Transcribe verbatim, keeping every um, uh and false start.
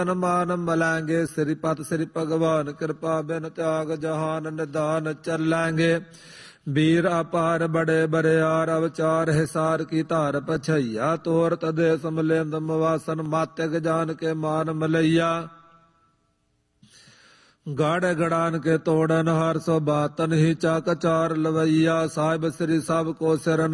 ਮਾਨ ਮਲਾਂਗੇ। ਸ੍ਰੀਪਤ ਸ੍ਰੀ ਭਗਵਾਨ ਕਿਰਪਾ ਬਿਨ ਤਿਆਗ ਜਹਾਨ ਨਿਦਾਨ ਚੱਲਾਂਗੇ। ਵੀਰ ਅਪਾਰ ਬੜੇ ਬਰਿਆਰ ਅਵਚਾਰ ਹਿਸਾਰ ਕੀ ਧਾਰ ਪਛਈਆ। ਤੋਰ ਤਦੇ ਸਮਲਿੰਦ ਮਵਾਸਨ ਮਾਤਿਕ ਜਾਨ ਕੇ ਮਾਨ ਮਲਈਆ। ਗੜ ਗੜਾਨ ਕੇ ਤੋੜਨ ਹਰ ਸੋ ਬਾਤਨ ਹੀ ਚੱਕ ਚਾਰ ਲਵਈਆ। ਸਾਹਿਬ ਸ੍ਰੀ ਸਭ ਕੋ ਸਿਰ